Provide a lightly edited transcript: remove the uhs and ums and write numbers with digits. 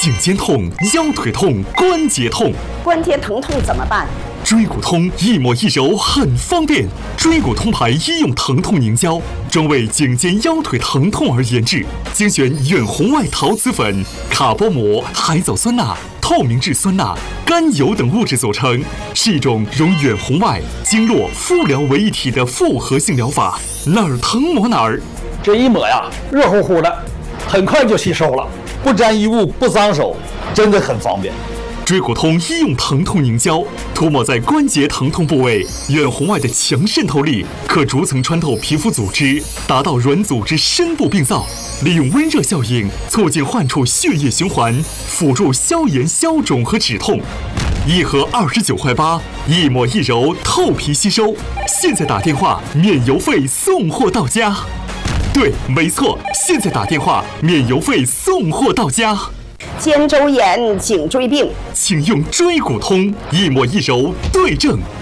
颈肩痛、腰腿痛、关节痛。 关节疼痛怎么办？ 椎骨通一抹一揉很方便，椎骨通牌医用疼痛凝胶，专为颈肩腰腿疼痛而研制，精选远红外陶瓷粉、卡波膜、海藻酸钠、透明质酸钠、甘油等物质组成，是一种融远红外、经络、敷疗为一体的复合性疗法，哪儿疼抹哪儿。 这一抹呀，热乎乎的，很快就吸收了，不沾衣物，不脏手，真的很方便。 椎骨通医用疼痛凝胶涂抹在关节疼痛部位，远红外的强渗透力可逐层穿透皮肤组织，达到软组织深部病灶，利用温热效应促进患处血液循环，辅助消炎消肿和止痛。一盒29块8，一抹一揉，透皮吸收。现在打电话免邮费送货到家。对，没错，现在打电话免邮费送货到家。 肩周炎、颈椎病， 请用椎骨通，一抹一揉对症，